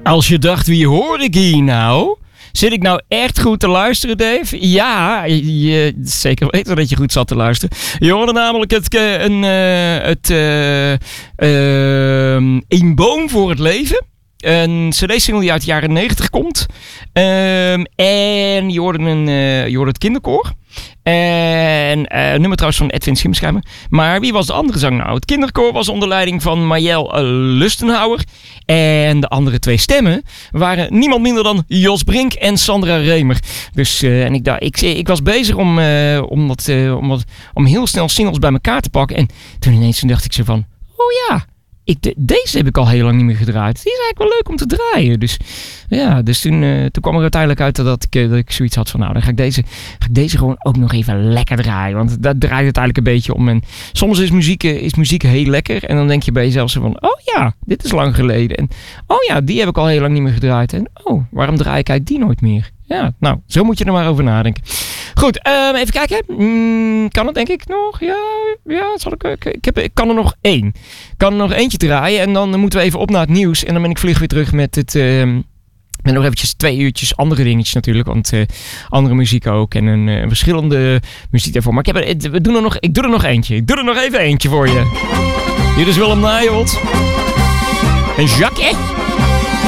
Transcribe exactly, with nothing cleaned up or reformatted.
Als je dacht, wie hoor ik hier nou? Zit ik nou echt goed te luisteren, Dave? Ja, je, zeker weten dat je goed zat te luisteren. Je hoorde namelijk het, een, uh, het uh, uh, Een boom voor het leven. Een cd-single die uit de jaren negentig komt. Um, en je hoorde, een, uh, je hoorde het kinderkoor. En uh, nummer trouwens van Edwin Schimschijmer. Maar wie was de andere zang nou? Het kinderkoor was onder leiding van Marjel uh, Lustenhouwer. En de andere twee stemmen waren niemand minder dan Jos Brink en Sandra Remer. Dus uh, en ik, dacht, ik, ik was bezig om, uh, om, dat, uh, om, wat, om heel snel singles bij elkaar te pakken. En toen ineens toen dacht ik zo van, oh ja. Ik, de, deze heb ik al heel lang niet meer gedraaid. Die is eigenlijk wel leuk om te draaien. Dus ja, dus toen, uh, toen kwam er uiteindelijk uit dat ik, uh, dat ik zoiets had van... nou, dan ga ik, deze, ga ik deze gewoon ook nog even lekker draaien. Want dat draait het eigenlijk een beetje om. En soms is muziek, is muziek heel lekker. En dan denk je bij jezelf zo van... oh ja, dit is lang geleden. En oh ja, die heb ik al heel lang niet meer gedraaid. En oh, waarom draai ik eigenlijk die nooit meer? Ja, nou, zo moet je er maar over nadenken. Goed, um, even kijken. Mm, kan het denk ik nog? Ja, ja zal ik, ik, ik, heb, ik kan er nog één. Ik kan er nog eentje draaien en dan moeten we even op naar het nieuws. En dan ben ik vlug weer terug met het... Um, en nog eventjes twee uurtjes andere dingetjes natuurlijk. Want uh, andere muziek ook. En een uh, verschillende muziek daarvoor. Maar ik, heb er, we doen er nog, ik doe er nog eentje. Ik doe er nog even eentje voor je. Hier is Willem Nijholt. En Jacques.